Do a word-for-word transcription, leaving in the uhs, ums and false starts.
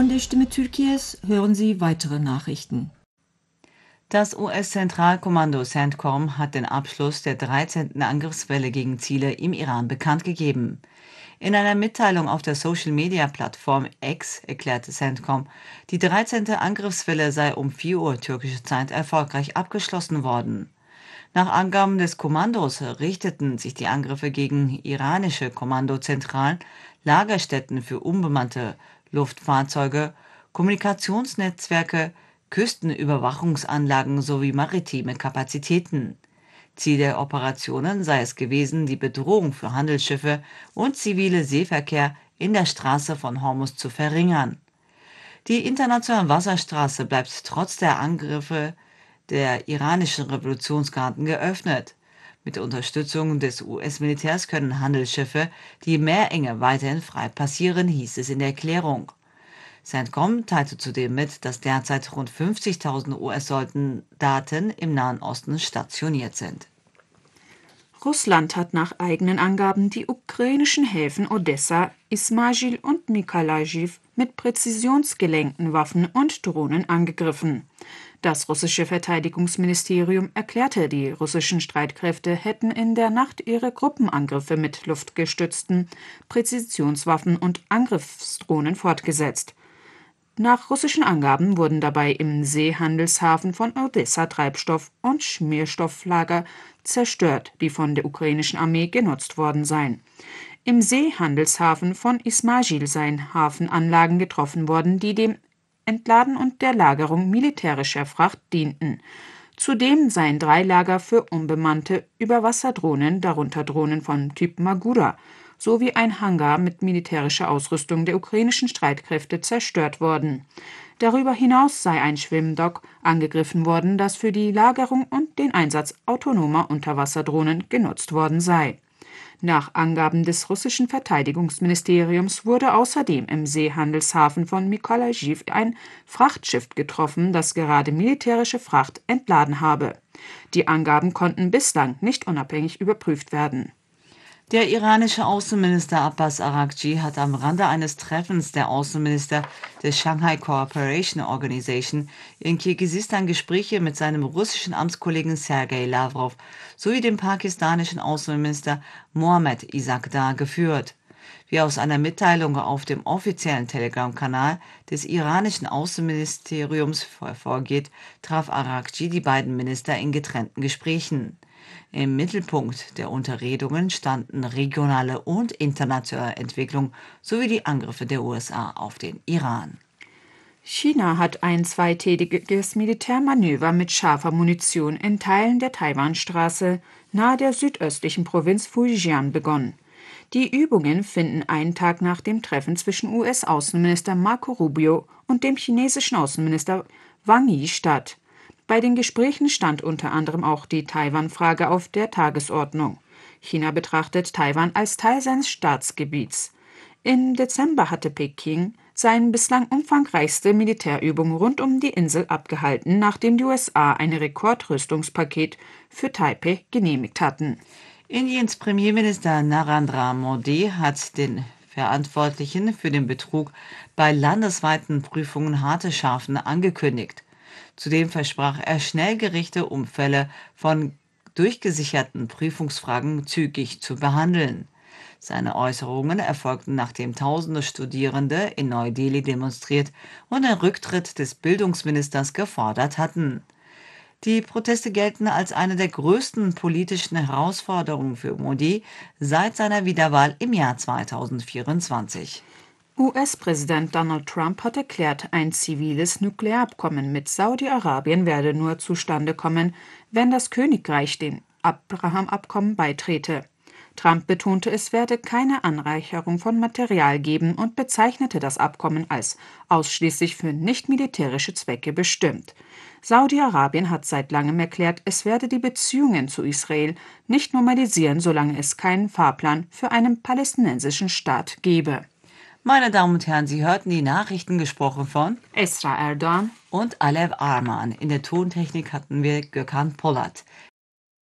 Von der Stimme Türkiye's hören Sie weitere Nachrichten. Das U S-Zentralkommando CENTCOM hat den Abschluss der dreizehnten Angriffswelle gegen Ziele im Iran bekannt gegeben. In einer Mitteilung auf der Social-Media-Plattform X erklärte CENTCOM, die dreizehnte Angriffswelle sei um vier Uhr türkische Zeit erfolgreich abgeschlossen worden. Nach Angaben des Kommandos richteten sich die Angriffe gegen iranische Kommandozentralen, Lagerstätten für unbemannte Luftfahrzeuge, Kommunikationsnetzwerke, Küstenüberwachungsanlagen sowie maritime Kapazitäten. Ziel der Operationen sei es gewesen, die Bedrohung für Handelsschiffe und zivile Seeverkehr in der Straße von Hormuz zu verringern. Die internationale Wasserstraße bleibt trotz der Angriffe der iranischen Revolutionsgarden geöffnet. Mit Unterstützung des U S-Militärs können Handelsschiffe die Meerenge weiterhin frei passieren, hieß es in der Erklärung. CENTCOM teilte zudem mit, dass derzeit rund fünfzigtausend U S-Soldaten im Nahen Osten stationiert sind. Russland hat nach eigenen Angaben die ukrainischen Häfen Odessa, Ismail und Mykolaiv mit präzisionsgelenkten Waffen und Drohnen angegriffen. Das russische Verteidigungsministerium erklärte, die russischen Streitkräfte hätten in der Nacht ihre Gruppenangriffe mit luftgestützten Präzisionswaffen und Angriffsdrohnen fortgesetzt. Nach russischen Angaben wurden dabei im Seehandelshafen von Odessa Treibstoff- und Schmierstofflager zerstört, die von der ukrainischen Armee genutzt worden seien. Im Seehandelshafen von Ismail seien Hafenanlagen getroffen worden, die dem Entladen und der Lagerung militärischer Fracht dienten. Zudem seien drei Lager für unbemannte Überwasserdrohnen, darunter Drohnen von Typ Magura, sowie ein Hangar mit militärischer Ausrüstung der ukrainischen Streitkräfte zerstört worden. Darüber hinaus sei ein Schwimmdock angegriffen worden, das für die Lagerung und den Einsatz autonomer Unterwasserdrohnen genutzt worden sei. Nach Angaben des russischen Verteidigungsministeriums wurde außerdem im Seehandelshafen von Mykolaiv ein Frachtschiff getroffen, das gerade militärische Fracht entladen habe. Die Angaben konnten bislang nicht unabhängig überprüft werden. Der iranische Außenminister Abbas Araghchi hat am Rande eines Treffens der Außenminister der Shanghai Cooperation Organization in Kirgisistan Gespräche mit seinem russischen Amtskollegen Sergei Lavrov sowie dem pakistanischen Außenminister Mohammad Isakdar geführt. Wie aus einer Mitteilung auf dem offiziellen Telegram-Kanal des iranischen Außenministeriums hervorgeht, traf Araghchi die beiden Minister in getrennten Gesprächen. Im Mittelpunkt der Unterredungen standen regionale und internationale Entwicklung sowie die Angriffe der U S A auf den Iran. China hat ein zweitägiges Militärmanöver mit scharfer Munition in Teilen der Taiwanstraße nahe der südöstlichen Provinz Fujian begonnen. Die Übungen finden einen Tag nach dem Treffen zwischen U S-Außenminister Marco Rubio und dem chinesischen Außenminister Wang Yi statt. Bei den Gesprächen stand unter anderem auch die Taiwan-Frage auf der Tagesordnung. China betrachtet Taiwan als Teil seines Staatsgebiets. Im Dezember hatte Peking seine bislang umfangreichste Militärübung rund um die Insel abgehalten, nachdem die U S A ein Rekordrüstungspaket für Taipeh genehmigt hatten. Indiens Premierminister Narendra Modi hat den Verantwortlichen für den Betrug bei landesweiten Prüfungen harte Strafen angekündigt. Zudem versprach er Schnellgerichte, um Fälle von durchgesicherten Prüfungsfragen zügig zu behandeln. Seine Äußerungen erfolgten, nachdem tausende Studierende in Neu-Delhi demonstriert und den Rücktritt des Bildungsministers gefordert hatten. Die Proteste gelten als eine der größten politischen Herausforderungen für Modi seit seiner Wiederwahl im Jahr zweitausendvierundzwanzig. U S-Präsident Donald Trump hat erklärt, ein ziviles Nuklearabkommen mit Saudi-Arabien werde nur zustande kommen, wenn das Königreich dem Abraham-Abkommen beitrete. Trump betonte, es werde keine Anreicherung von Material geben und bezeichnete das Abkommen als ausschließlich für nicht-militärische Zwecke bestimmt. Saudi-Arabien hat seit langem erklärt, es werde die Beziehungen zu Israel nicht normalisieren, solange es keinen Fahrplan für einen palästinensischen Staat gebe. Meine Damen und Herren, Sie hörten die Nachrichten gesprochen von Esra Erdogan und Alev Arman. In der Tontechnik hatten wir Gökhan Polat.